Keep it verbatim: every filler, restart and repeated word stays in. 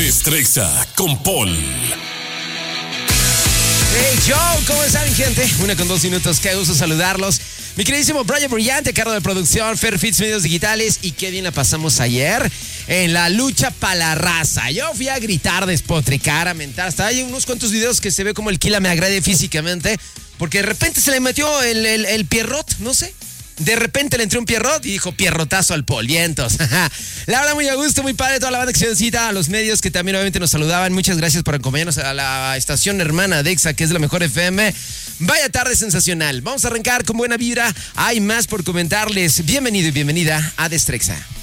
Destrexa con Paul. Hey Joe, ¿cómo están, gente? Una con dos minutos, qué gusto saludarlos. Mi queridísimo Brian Brillante, cargo de producción, Fair Fits Medios Digitales. Y qué bien la pasamos ayer en la lucha pa' la raza. Yo fui a gritar, despotricar, a mentar. Hasta hay unos cuantos videos que se ve como el Kila me agrede físicamente, porque de repente se le metió el, el, el pierrot, no sé. De repente le entró un pierrot y dijo pierrotazo al Paul. Vientos. La verdad, muy a gusto, muy padre. Toda la banda que se necesita, a los medios que también obviamente nos saludaban. Muchas gracias por acompañarnos a la estación hermana Dexa, que es la mejor F M. Vaya tarde sensacional. Vamos a arrancar con buena vibra. Hay más por comentarles. Bienvenido y bienvenida a Destrexa.